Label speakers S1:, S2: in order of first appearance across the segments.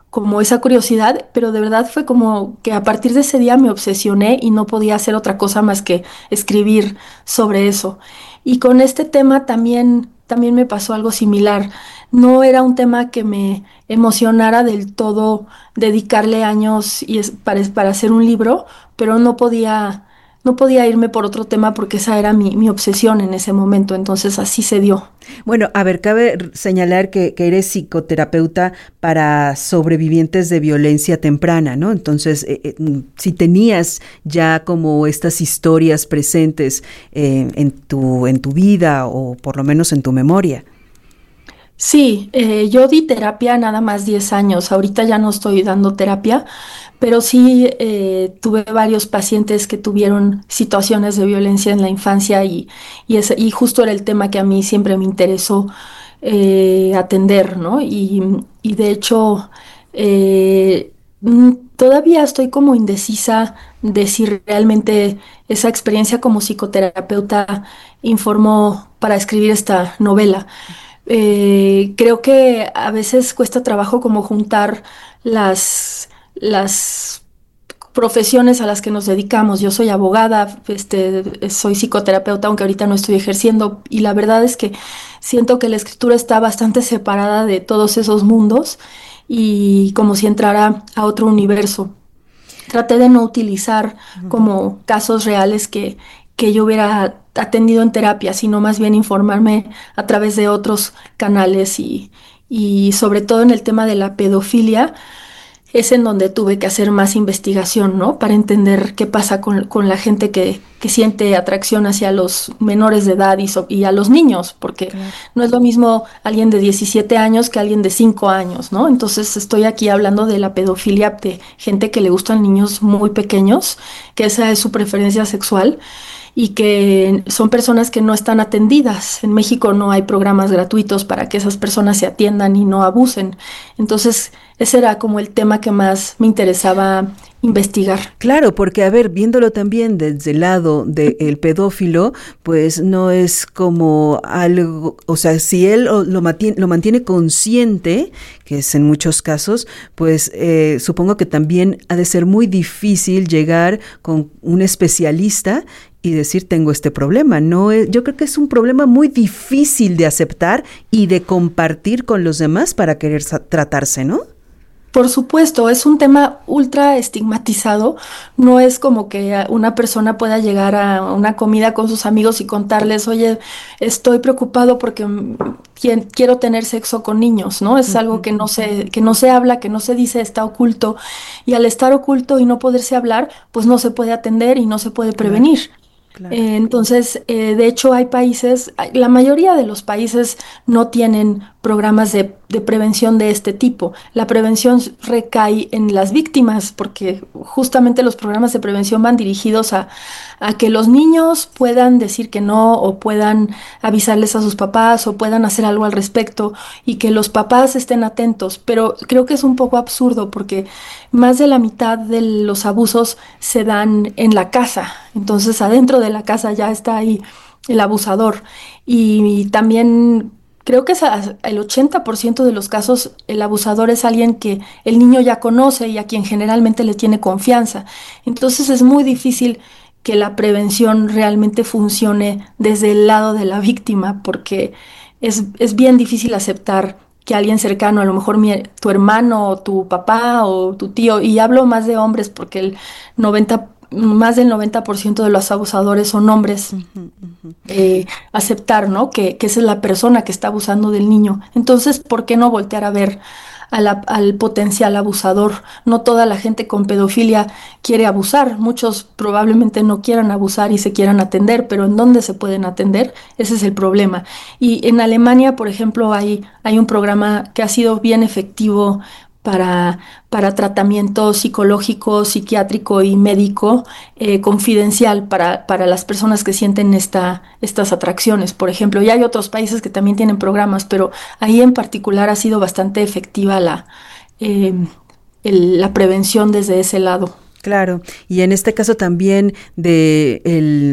S1: como esa curiosidad, pero de verdad fue como que a partir de ese día me obsesioné y no podía hacer otra cosa más que escribir sobre eso. Y con este tema también me pasó algo similar. No era un tema que me emocionara del todo dedicarle años para hacer un libro, pero no podía irme por otro tema porque esa era mi obsesión en ese momento, entonces así se dio.
S2: Bueno, a ver, cabe señalar que eres psicoterapeuta para sobrevivientes de violencia temprana, ¿no? Entonces, si tenías ya como estas historias presentes en tu vida o por lo menos en tu memoria.
S1: Sí, yo di terapia nada más 10 años, ahorita ya no estoy dando terapia, pero sí tuve varios pacientes que tuvieron situaciones de violencia en la infancia y justo era el tema que a mí siempre me interesó atender, ¿no? Y de hecho, todavía estoy como indecisa de si realmente esa experiencia como psicoterapeuta informó para escribir esta novela. Creo que a veces cuesta trabajo como juntar las profesiones a las que nos dedicamos. Yo soy abogada, soy psicoterapeuta, aunque ahorita no estoy ejerciendo, y la verdad es que siento que la escritura está bastante separada de todos esos mundos y como si entrara a otro universo. Traté de no utilizar como casos reales que yo hubiera atendido en terapia, sino más bien informarme a través de otros canales y sobre todo en el tema de la pedofilia es en donde tuve que hacer más investigación, ¿no? Para entender qué pasa con la gente que siente atracción hacia los menores de edad y a los niños, porque
S2: Claro.
S1: no es lo mismo alguien de 17 años que alguien de 5 años, ¿no? Entonces estoy aquí hablando de la pedofilia de gente que le gustan niños muy pequeños, que esa es su preferencia sexual y que son personas que no están atendidas. En México no hay programas gratuitos para que esas personas se atiendan y no abusen. Entonces, ese era como el tema que más me interesaba investigar.
S2: Claro, porque a ver, viéndolo también desde el lado del pedófilo, pues no es como algo, o sea, si él lo mantiene consciente, que es en muchos casos, pues supongo que también ha de ser muy difícil llegar con un especialista y decir tengo este problema. No es, yo creo que es un problema muy difícil de aceptar y de compartir con los demás para querer tratarse, ¿no?
S1: Por supuesto, es un tema ultra estigmatizado. No es como que una persona pueda llegar a una comida con sus amigos y contarles, oye, estoy preocupado porque quiero tener sexo con niños, ¿no? Es algo
S2: Ujú.
S1: que no se habla, que no se dice, está oculto. Y al estar oculto y no poderse hablar, pues no se puede atender y no se puede
S2: Claro,
S1: prevenir.
S2: claro.
S1: Entonces, de hecho, hay países, la mayoría de los países no tienen programas de prevención de este tipo. La prevención recae en las víctimas, porque justamente los programas de prevención van dirigidos a que los niños puedan decir que no, o puedan avisarles a sus papás, o puedan hacer algo al respecto, y que los papás estén atentos. Pero creo que es un poco absurdo, porque más de la mitad de los abusos se dan en la casa. Entonces, adentro de la casa ya está ahí el abusador. Y también creo que el 80% de los casos el abusador es alguien que el niño ya conoce y a quien generalmente le tiene confianza. Entonces es muy difícil que la prevención realmente funcione desde el lado de la víctima, porque es bien difícil aceptar que alguien cercano, a lo mejor tu hermano o tu papá o tu tío, y hablo más de hombres porque 90, más del 90% de los abusadores son hombres,
S2: Ujú, ujú.
S1: aceptar, ¿no? Que esa es la persona que está abusando del niño. Entonces, ¿por qué no voltear a ver al potencial abusador? No toda la gente con pedofilia quiere abusar, muchos probablemente no quieran abusar y se quieran atender, pero ¿en dónde se pueden atender? Ese es el problema. Y en Alemania, por ejemplo, hay un programa que ha sido bien efectivo para, para tratamiento psicológico, psiquiátrico y médico, confidencial para las personas que sienten estas atracciones, por ejemplo. Y hay otros países que también tienen programas, pero ahí en particular ha sido bastante efectiva eh, la prevención desde ese lado.
S2: Claro, y en este caso también de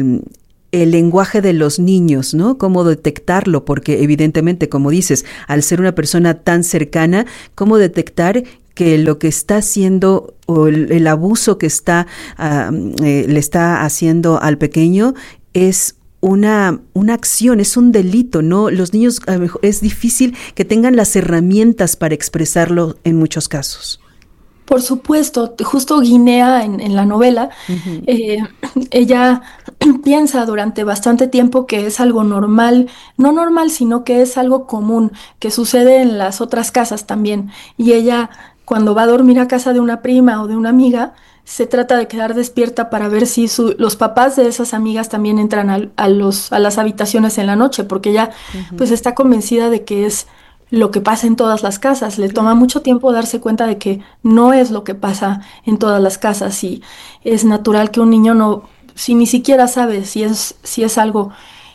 S2: el lenguaje de los niños, ¿no? Cómo detectarlo, porque evidentemente, como dices, al ser una persona tan cercana, cómo detectar que lo que está haciendo o el abuso que le está haciendo al pequeño es una acción, es un delito, ¿no? Los niños a lo mejor es difícil que tengan las herramientas para expresarlo en muchos casos.
S1: Por supuesto, justo Guinea en la novela, ella piensa durante bastante tiempo que es algo normal, no normal, sino que es algo común, que sucede en las otras casas también. Y ella, cuando va a dormir a casa de una prima o de una amiga, se trata de quedar despierta para ver si los papás de esas amigas también entran a las habitaciones en la noche, porque ella pues está convencida de que es lo que pasa en todas las casas. Le toma mucho tiempo darse cuenta de que no es lo que pasa en todas las casas, y es natural que un niño no, si ni siquiera sabe si es algo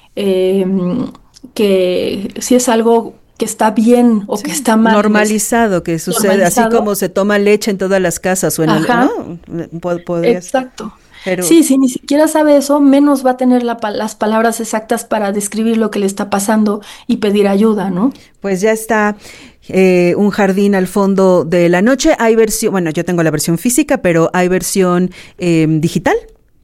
S1: si es algo que está bien o que está mal.
S2: Normalizado, que sucede, normalizado. Así como se toma leche en todas las casas o en ¿no?
S1: Exacto. Pero sí, si ni siquiera sabe eso, menos va a tener las palabras exactas para describir lo que le está pasando y pedir ayuda, ¿no?
S2: Pues ya está Un jardín al fondo de la noche. Hay versión, bueno, yo tengo la versión física, pero ¿hay versión digital?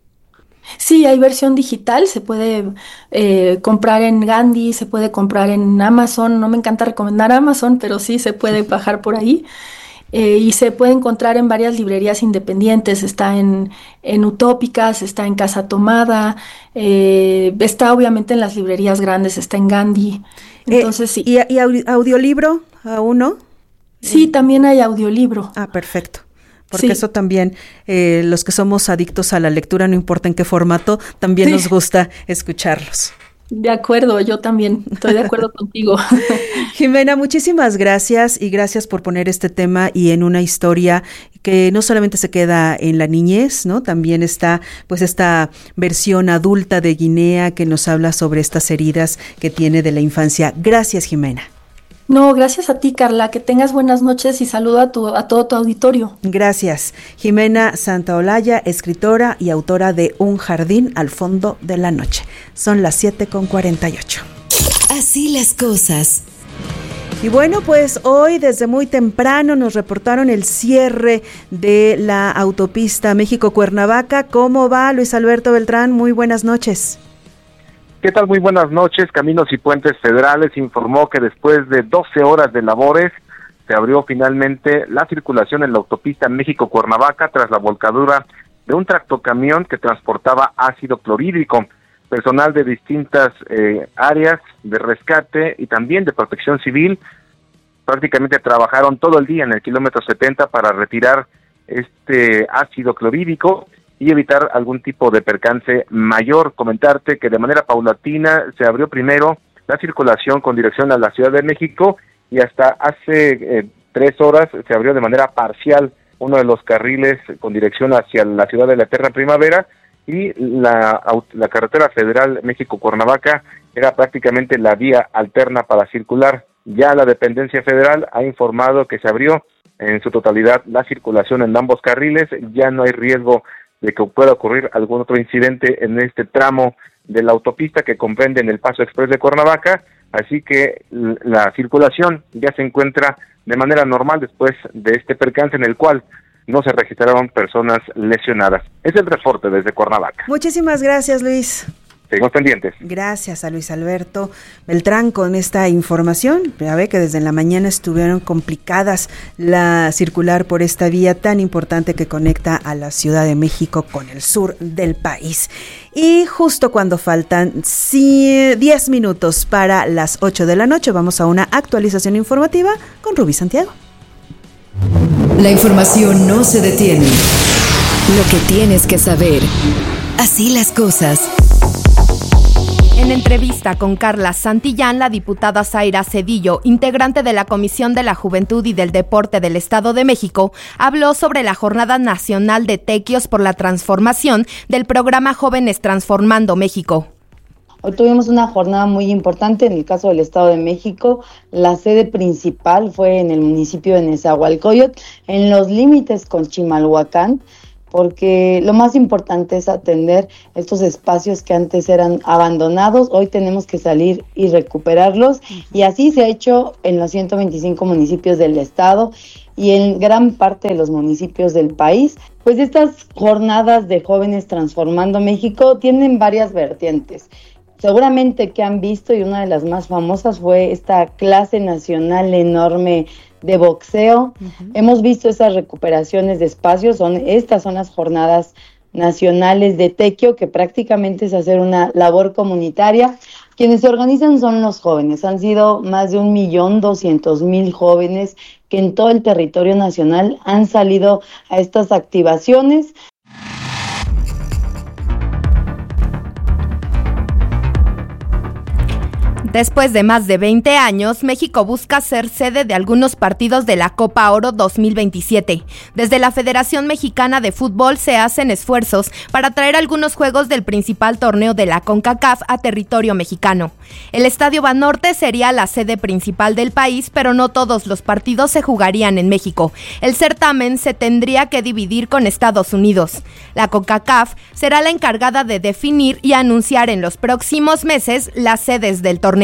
S1: Sí, hay versión digital, se puede comprar en Gandhi, se puede comprar en Amazon. No me encanta recomendar Amazon, pero sí se puede bajar por ahí. Y se puede encontrar en varias librerías independientes. Está en Utópicas, está en Casa Tomada, está obviamente en las librerías grandes, está en Gandhi. Entonces sí.
S2: ¿Y audiolibro aún no?
S1: Sí, también hay audiolibro.
S2: Ah, perfecto. Porque eso también, los que somos adictos a la lectura, no importa en qué formato, también nos gusta escucharlos.
S1: De acuerdo, yo también estoy de acuerdo contigo.
S2: Jimena, muchísimas gracias y gracias por poner este tema y en una historia que no solamente se queda en la niñez, ¿no? También está pues esta versión adulta de Guinea que nos habla sobre estas heridas que tiene de la infancia. Gracias, Jimena.
S1: No, gracias a ti, Carla. Que tengas buenas noches y saludo a todo tu auditorio.
S2: Gracias. Jimena Santaolalla, escritora y autora de Un jardín al fondo de la noche. Son las 7:48.
S3: Así las cosas.
S2: Y bueno, pues hoy desde muy temprano nos reportaron el cierre de la autopista México-Cuernavaca. ¿Cómo va, Luis Alberto Beltrán? Muy buenas noches.
S4: ¿Qué tal? Muy buenas noches. Caminos y Puentes Federales informó que después de 12 horas de labores se abrió finalmente la circulación en la autopista México-Cuernavaca tras la volcadura de un tractocamión que transportaba ácido clorhídrico. Personal de distintas áreas de rescate y también de protección civil prácticamente trabajaron todo el día en el kilómetro 70 para retirar este ácido clorhídrico y evitar algún tipo de percance mayor. Comentarte que de manera paulatina se abrió primero la circulación con dirección a la Ciudad de México y hasta hace 3 horas se abrió de manera parcial uno de los carriles con dirección hacia la Ciudad de la Eterna Primavera, y la carretera federal México-Cuernavaca era prácticamente la vía alterna para circular. Ya la dependencia federal ha informado que se abrió en su totalidad la circulación en ambos carriles. Ya no hay riesgo de que pueda ocurrir algún otro incidente en este tramo de la autopista que comprende en el Paso Express de Cuernavaca, así que la circulación ya se encuentra de manera normal después de este percance en el cual no se registraron personas lesionadas. Es el reporte desde Cuernavaca.
S2: Muchísimas gracias, Luis.
S4: Seguimos pendientes.
S2: Gracias a Luis Alberto Beltrán con esta información. Ya ve que desde la mañana estuvieron complicadas la circular por esta vía tan importante que conecta a la Ciudad de México con el sur del país. Y justo cuando faltan 10 minutos para las 8 de la noche, vamos a una actualización informativa con Rubí Santiago.
S3: La información no se detiene. Lo que tienes que saber. Así las cosas.
S5: En entrevista con Carla Santillán, la diputada Zaira Cedillo, integrante de la Comisión de la Juventud y del Deporte del Estado de México, habló sobre la Jornada Nacional de Tequios por la Transformación del programa Jóvenes Transformando México.
S6: Hoy tuvimos una jornada muy importante en el caso del Estado de México. La sede principal fue en el municipio de Nezahualcóyotl, en los límites con Chimalhuacán. porque lo más importante es atender estos espacios que antes eran abandonados, hoy tenemos que salir y recuperarlos, y así se ha hecho en los 125 municipios del estado y en gran parte de los municipios del país. Pues estas jornadas de jóvenes transformando México tienen varias vertientes. Seguramente que han visto, y una de las más famosas fue esta clase nacional enorme de boxeo. Hemos visto esas recuperaciones de espacios, estas son las jornadas nacionales de tequio, que prácticamente es hacer una labor comunitaria. Quienes se organizan son los jóvenes, han sido más de 1.200.000 jóvenes que en todo el territorio nacional han salido a estas activaciones.
S5: Después de más de 20 años, México busca ser sede de algunos partidos de la Copa Oro 2027. Desde la Federación Mexicana de Fútbol se hacen esfuerzos para traer algunos juegos del principal torneo de la CONCACAF a territorio mexicano. El Estadio Banorte sería la sede principal del país, pero no todos los partidos se jugarían en México. El certamen se tendría que dividir con Estados Unidos. La CONCACAF será la encargada de definir y anunciar en los próximos meses las sedes del torneo.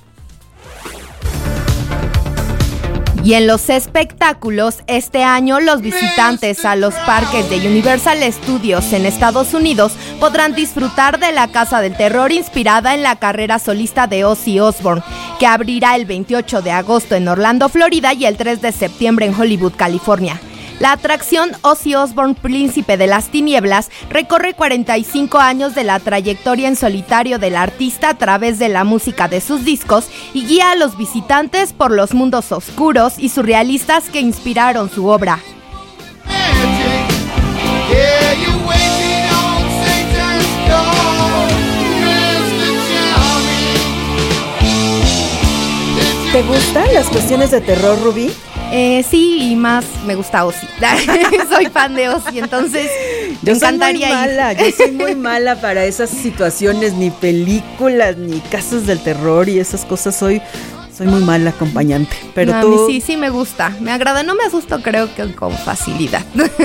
S5: Y en los espectáculos, este año los visitantes a los parques de Universal Studios en Estados Unidos podrán disfrutar de la Casa del Terror inspirada en la carrera solista de Ozzy Osbourne, que abrirá el 28 de agosto en Orlando, Florida, y el 3 de septiembre en Hollywood, California. La atracción Ozzy Osbourne, Príncipe de las Tinieblas, recorre 45 años de la trayectoria en solitario del artista a través de la música de sus discos y guía a los visitantes por los mundos oscuros y surrealistas que inspiraron su obra.
S2: ¿Te gustan las cuestiones de terror, Rubí?
S5: Sí, y más me gusta Ozzy. Soy fan de Ozzy, entonces me encantaría ir.
S2: Yo soy muy mala para esas situaciones, ni películas, ni casas del terror y esas cosas. Soy muy mal acompañante. Pero
S5: no,
S2: tú...
S5: A mí sí me gusta. Me agrada. No me asusto, creo que con facilidad.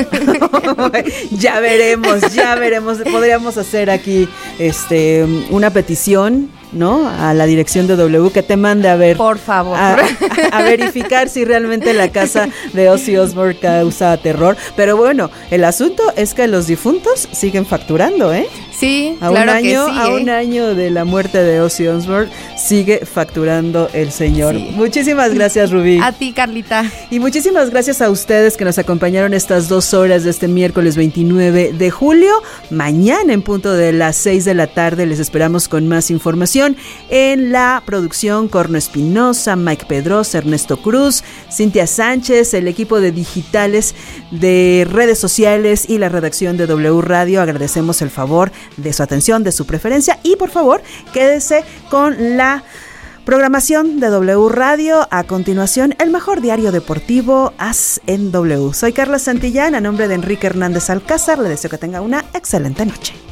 S2: Ya veremos. Podríamos hacer aquí una petición, ¿no? A la dirección de W que te mande a ver.
S5: Por favor.
S2: A verificar si realmente la casa de Ozzy Osbourne causa terror. Pero bueno, el asunto es que los difuntos siguen facturando, ¿eh?
S5: Sí, claro que sí.
S2: A un año de la muerte de Ozzy Osbourne sigue facturando el señor. Sí. Muchísimas gracias, Rubí.
S5: A ti, Carlita.
S2: Y muchísimas gracias a ustedes que nos acompañaron estas 2 horas de este miércoles 29 de julio. Mañana en punto de las 6 de la tarde les esperamos con más información. En la producción, Corno Espinosa, Mike Pedrosa, Ernesto Cruz, Cintia Sánchez, el equipo de digitales de redes sociales y la redacción de W Radio. Agradecemos el favor de su atención, de su preferencia, y por favor quédese con la programación de W Radio. A continuación, el mejor diario deportivo As en W. Soy Carla Santillán, a nombre de Enrique Hernández Alcázar, le deseo que tenga una excelente noche.